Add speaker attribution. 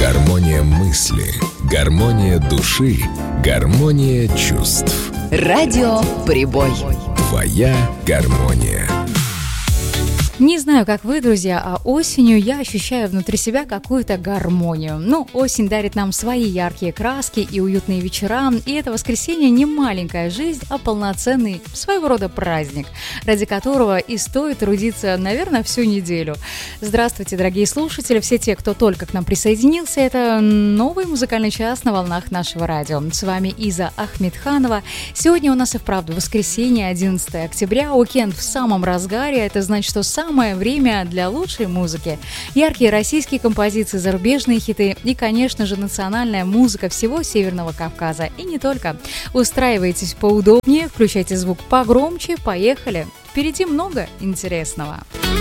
Speaker 1: Гармония мысли, гармония души, гармония чувств.
Speaker 2: Радио Прибой.
Speaker 1: Твоя гармония.
Speaker 3: Не знаю, как вы, друзья, а осенью я ощущаю внутри себя какую-то гармонию. Осень дарит нам свои яркие краски и уютные вечера, и это воскресенье не маленькая жизнь, а полноценный своего рода праздник, ради которого и стоит трудиться, наверное, всю неделю. Здравствуйте, дорогие слушатели, все те, кто только к нам присоединился, это новый музыкальный час на волнах нашего радио. С вами Иза Ахмедханова. Сегодня у нас и вправду воскресенье, 11 октября, уикенд в самом разгаре, это значит, что самое время для лучшей музыки. Яркие российские композиции, зарубежные хиты и, конечно же, национальная музыка всего Северного Кавказа. И не только. Устраивайтесь поудобнее, включайте звук погромче, поехали. Впереди много интересного.